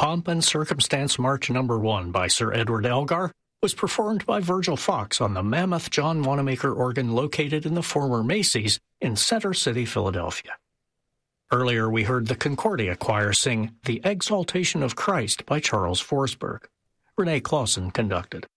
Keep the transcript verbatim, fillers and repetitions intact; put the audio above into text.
Pomp and Circumstance March Number One by Sir Edward Elgar was performed by Virgil Fox on the mammoth John Wanamaker organ located in the former Macy's in Center City, Philadelphia. Earlier, we heard the Concordia Choir sing The Exaltation of Christ by Charles Forsberg. Renee Clausen conducted.